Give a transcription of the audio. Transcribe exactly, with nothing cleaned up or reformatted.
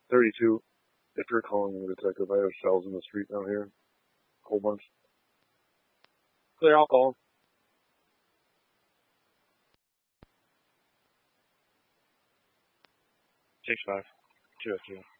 thirty-two. If you're calling me, detective, I have shells in the street down here. Whole bunch. Clear, I'll call. Six five. Two oh two.